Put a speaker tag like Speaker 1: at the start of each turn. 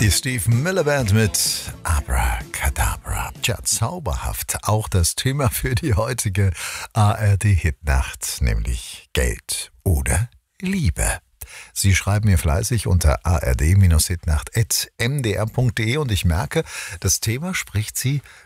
Speaker 1: Die Steve Miller Band mit Abracadabra. Tja, zauberhaft. Auch das Thema für die heutige ARD-Hitnacht, nämlich Geld oder Liebe. Sie schreiben mir fleißig unter ard-hitnacht@mdr.de und ich merke, das Thema spricht Sie